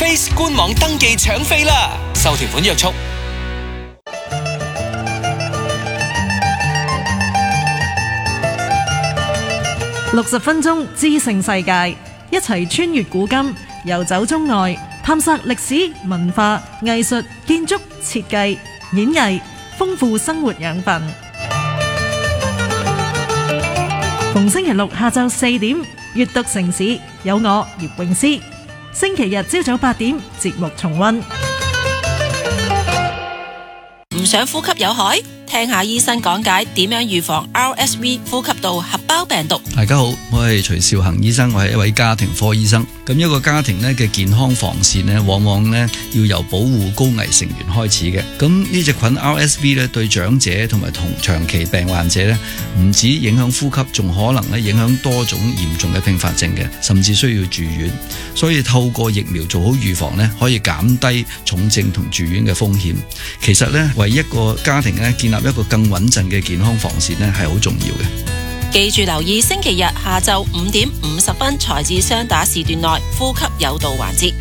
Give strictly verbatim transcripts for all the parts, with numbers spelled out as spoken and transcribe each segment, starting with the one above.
Face 官網登記搶飛啦，收條款約束。 六十分鐘知性世界，一齊穿越古今，遊走中外，探索歷史、文化、藝術、建築、設計、演藝，豐富生活養分。逢星期六下晝四點，閱讀城市，有我葉詠詩；星期日朝早八點，節目重溫。 唔想呼吸有害？聽下醫生講解點樣預防 R S V 呼吸道合胞病毒。 大家好，我係徐少恒醫生，我係一位家庭科醫生。咁一個家庭咧嘅健康防線咧，往往咧要由保護高危成員開始嘅。咁呢隻菌 R S V 咧對長者同埋同長期病患者咧，唔止影響呼吸，仲可能咧影響多種嚴重嘅併發症嘅，甚至需要住院。所以透過疫苗做好預防咧，可以減低重症同住院嘅風險。其實咧，為一個家庭咧建立一個更穩陣嘅健康防線咧，係好重要嘅。 記住留意星期日下晝五點五十分財智雙打時段內呼吸有道環節。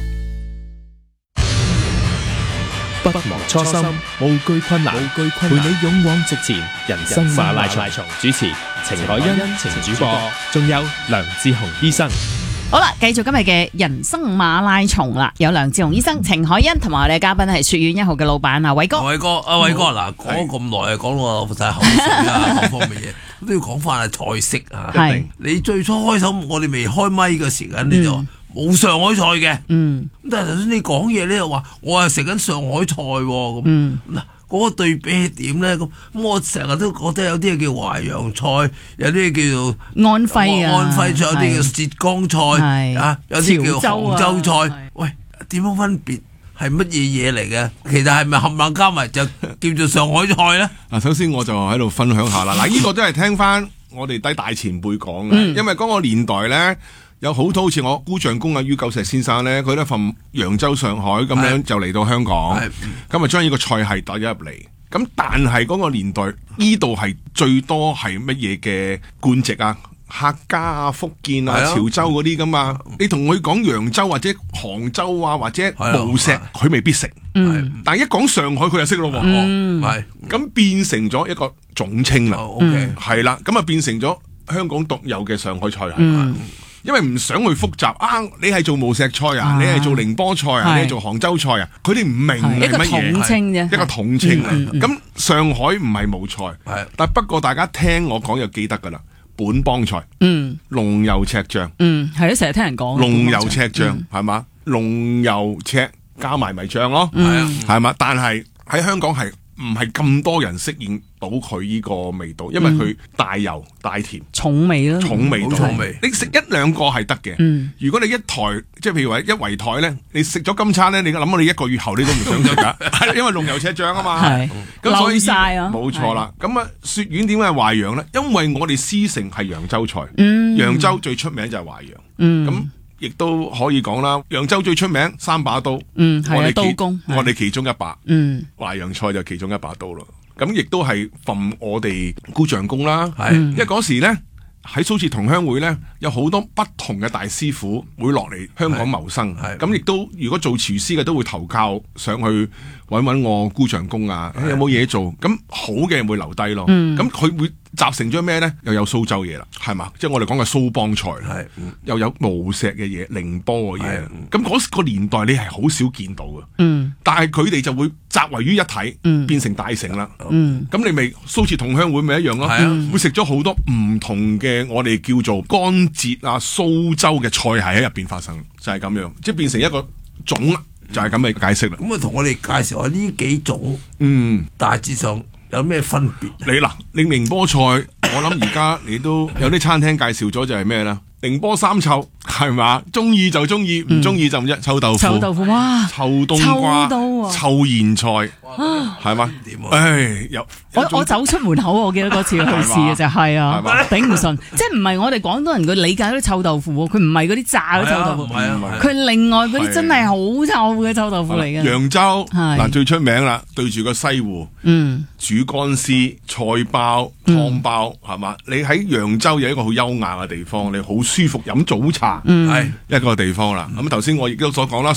不忘初心，無懼困難，陪你勇往直前。人生馬拉松，主持程海欣、程主播，仲有梁志雄醫生。 好啦，繼續今日嘅人生馬拉松啦，有梁志雄醫生、程海欣同埋我哋嘅嘉賓係雪苑一號嘅老闆啊，偉哥。 偉哥，阿偉哥嗱，講咁耐啊，講到我晒口水啊，各方面嘢都要講翻係菜式啊。係你最初開手，我哋未開咪嘅時間，你就冇上海菜嘅。嗯。咁但係頭先你講嘢咧，又話我係食緊上海菜咁。嗯。嗱。嗰個對比係點咧？咁咁我成日都覺得有啲嘢叫淮揚菜，有啲叫做安徽啊， 安徽菜，有啲叫浙江菜，啊，有啲叫杭州菜。喂，點樣分別係乜嘢嘢嚟嘅？其實係咪冚唪唥加埋就叫做上海菜咧？ 嗱，首先我就喺度分享下啦。嗱，呢個都係聽翻我哋低大前輩講嘅，嗯、因為嗰個年代咧。有好多好似我姑丈公啊于九石先生咧，佢都從揚州、上海咁樣就嚟到香港，咁啊將呢個菜系帶咗入嚟。咁但係嗰個年代呢度係最多係乜嘢嘅官籍啊？客家啊、福建啊、潮州嗰啲噶嘛？你同佢講揚州或者杭州啊，或者無錫，佢未必食。嗯，但係一講上海，佢就識咯。嗯，係咁變成咗一個總稱啦。OK， 係啦，咁啊變成咗香港獨有嘅上海菜系。嗯。因為唔想去複雜啊！你係做無錫菜啊，啊你係做寧波菜啊，是你係做杭州菜啊，佢哋唔明係乜嘢，一個統稱啫， 一個統稱啊。咁、嗯嗯、上海唔係冇菜，是但不過大家聽我講就記得噶啦，本幫菜，嗯，龍油赤醬， 嗯，係咯，成日聽人講龍油赤醬係嘛，龍油赤加埋米醬咯，係啊、嗯，係嘛，但係喺香港係唔係咁多人適應到佢呢個味道，因為佢大油大甜， 重味咯， 重味， 重味。 你食一兩個係得嘅，嗯、如果你一台即係譬如話一圍台咧，你食咗今餐咧，你諗到你一個月後你都唔想食噶，因為龍油赤醬啊嘛，係咁所以冇錯啦。咁啊，雪苑點解係淮揚咧？因為我哋師承係揚州菜，嗯、揚州最出名就係淮揚，咁、嗯。亦都可以講啦，揚州最出名三把刀，嗯，我哋刀工，我哋其中一把，嗯，淮揚菜就其中一把刀咯。咁亦都係奉我哋姑丈公啦，係、嗯，因為嗰時咧喺蘇浙同鄉會咧有好多不同嘅大師傅會落嚟香港謀生，係，咁亦都如果做廚師嘅都會投靠上去搵搵我姑丈公啊，有冇嘢做？咁好嘅會留低咯，咁佢、嗯、會。集成咗咩咧？又有蘇州嘢啦，係嘛？即係我哋講嘅蘇幫菜，係、嗯、又有無錫嘅嘢、寧波嘅嘢。咁嗰、嗯、個年代你係好少見到嘅，嗯。但係佢哋就會集為於一體，嗯、變成大成啦。嗯。咁你咪蘇浙同鄉會咪一樣咯？係啊、嗯，會食咗好多唔同嘅我哋叫做江浙啊、蘇州嘅菜系喺入邊發生，就係、是、咁樣，即係變成一個種啦，就係咁嘅解釋啦。咁啊，同我哋介紹下呢幾種，嗯，大致上。有咩分別？你嗱，你寧波菜，我諗而家你都有啲餐廳介紹咗就係咩啦？寧波三臭係嘛？中意就中意，唔中意就唔一臭豆腐。臭豆腐哇！臭冬瓜、臭莧菜，係嘛？唉，有我我走出門口，我記得嗰次去試嘅就係啊，頂唔順，即係唔係我哋廣東人佢理解嗰啲臭豆腐，佢唔係嗰啲炸嘅臭豆腐，佢另外嗰啲真係好臭嘅臭豆腐嚟嘅。 揚州嗱最出名啦，對住個西湖，嗯，煮乾絲、菜包、湯包係嘛？你喺揚州有一個好優雅嘅地方，你好舒服飲早茶，係一個地方啦。咁頭先我亦都所講啦。